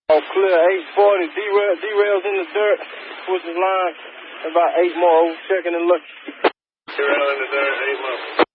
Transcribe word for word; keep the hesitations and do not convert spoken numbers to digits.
Oh, clear, eight forty, derail, derails in the dirt, switches line, about eight more, checking and looking. Derail in the dirt, eight more.